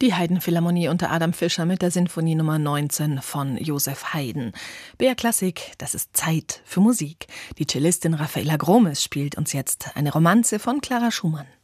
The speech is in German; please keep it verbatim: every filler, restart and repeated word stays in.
Die Haydn-Philharmonie unter Adam Fischer mit der Sinfonie Nummer neunzehn von Joseph Haydn. B R Klassik, das ist Zeit für Musik. Die Cellistin Raffaella Gromes spielt uns jetzt eine Romanze von Clara Schumann.